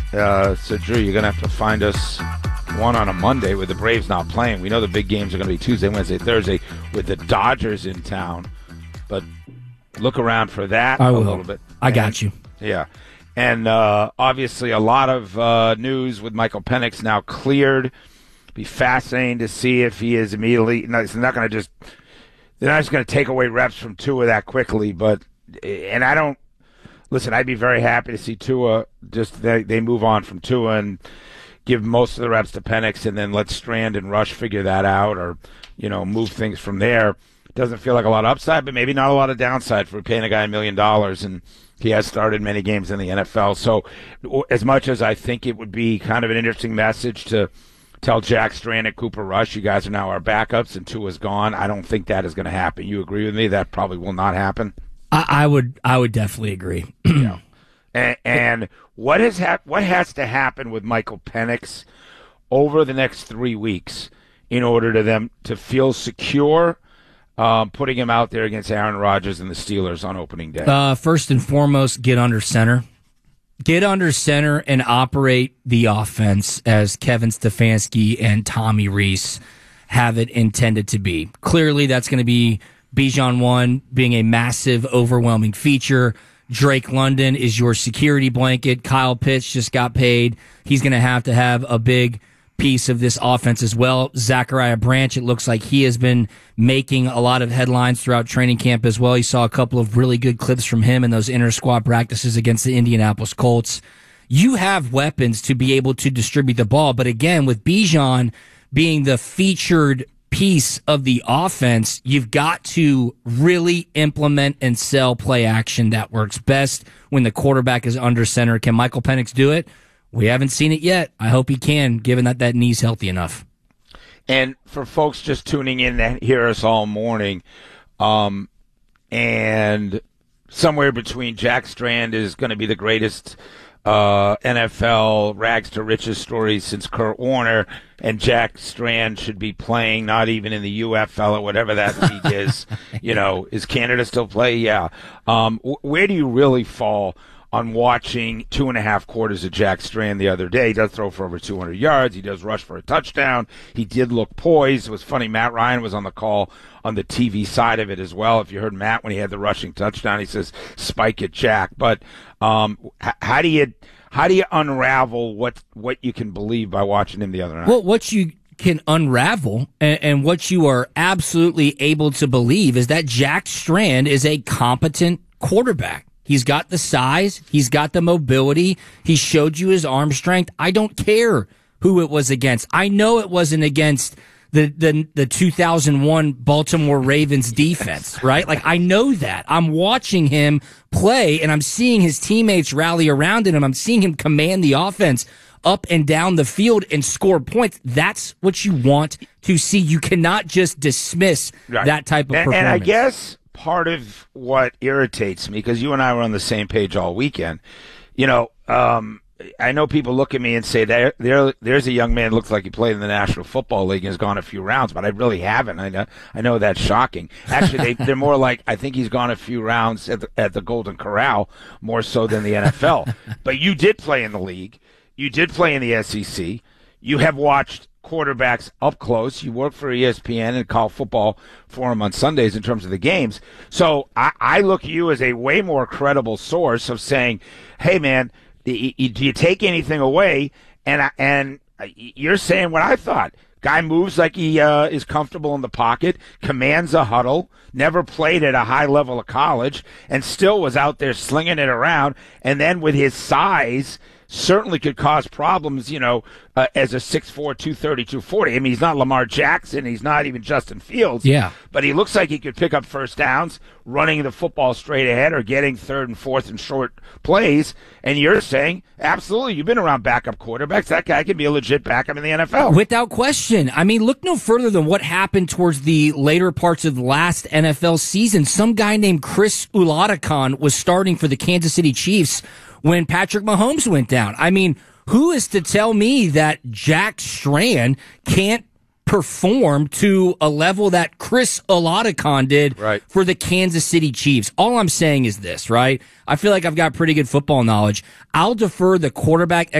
So, Drew, you're going to have to find us one on a Monday with the Braves not playing. We know the big games are going to be Tuesday, Wednesday, Thursday with the Dodgers in town. But look around for that a little bit. I got you. Yeah. And obviously a lot of news with Michael Penix now cleared. Be fascinating to see if he is immediately – it's not going to just – they're not just going to take away reps from Tua that quickly. But – and I don't – listen, I'd be very happy to see Tua just they move on from Tua and give most of the reps to Penix and then let Strand and Rush figure that out or, move things from there. Doesn't feel like a lot of upside, but maybe not a lot of downside for paying a guy $1 million, and he has started many games in the NFL. So as much as I think it would be kind of an interesting message to tell Jack Strand and Cooper Rush, you guys are now our backups and Tua's gone, I don't think that is going to happen. You agree with me? That probably will not happen? I would definitely agree. Yeah. And what has to happen with Michael Penix over the next 3 weeks in order to them to feel secure putting him out there against Aaron Rodgers and the Steelers on opening day? First and foremost, get under center. Get under center and operate the offense as Kevin Stefanski and Tommy Rees have it intended to be. Clearly, that's going to be Bijan 1 being a massive, overwhelming feature. Drake London is your security blanket. Kyle Pitts just got paid. He's going to have a big piece of this offense as well. Zachariah Branch, it looks like he has been making a lot of headlines throughout training camp as well. You saw a couple of really good clips from him in those inter-squad practices against the Indianapolis Colts. You have weapons to be able to distribute the ball, but again, with Bijan being the featured piece of the offense, you've got to really implement and sell play action that works best when the quarterback is under center. Can Michael Penix do it? We haven't seen it yet. I hope he can, given that knee's healthy enough. And for folks just tuning in to hear us all morning, and somewhere between Jack Strand is going to be the greatest NFL rags to riches story since Kurt Warner, and Jack Strand should be playing not even in the UFL or whatever that league is. Is Canada still play? Yeah. Where do you really fall on watching 2.5 quarters of Jack Strand the other day? He does throw for over 200 yards. He does rush for a touchdown. He did look poised. It was funny. Matt Ryan was on the call on the TV side of it as well. If you heard Matt when he had the rushing touchdown, he says, "Spike it, Jack." But how do you unravel what you can believe by watching him the other night? Well, what you can unravel and what you are absolutely able to believe is that Jack Strand is a competent quarterback. He's got the size. He's got the mobility. He showed you his arm strength. I don't care who it was against. I know it wasn't against the 2001 Baltimore Ravens defense, right? Like, I know that. I'm watching him play, and I'm seeing his teammates rally around him. I'm seeing him command the offense up and down the field and score points. That's what you want to see. You cannot just dismiss that type of performance. And I guess part of what irritates me, because you and I were on the same page all weekend, I know people look at me and say, there's a young man looks like he played in the National Football League and has gone a few rounds, but I really haven't. I know that's shocking. Actually, they're more like, I think he's gone a few rounds at the Golden Corral, more so than the NFL. But you did play in the league. You did play in the SEC. You have watched quarterbacks up close. You work for ESPN and call football for them on Sundays in terms of the games. So I look at you as a way more credible source of saying, hey, man, do you take anything away? And you're saying what I thought. Guy moves like he is comfortable in the pocket, commands a huddle, never played at a high level of college, and still was out there slinging it around. And then with his size, certainly could cause problems, as a 6'4", 230, 240. I mean, he's not Lamar Jackson. He's not even Justin Fields. Yeah. But he looks like he could pick up first downs, running the football straight ahead or getting third and fourth and short plays. And you're saying, absolutely, you've been around backup quarterbacks. That guy can be a legit backup in the NFL. Without question. I mean, look no further than what happened towards the later parts of the last NFL season. Some guy named Chris Oladipo was starting for the Kansas City Chiefs when Patrick Mahomes went down. I mean, who is to tell me that Jack Strand can't perform to a level that Chris Oladipo did for the Kansas City Chiefs? All I'm saying is this, right? I feel like I've got pretty good football knowledge. I'll defer the quarterback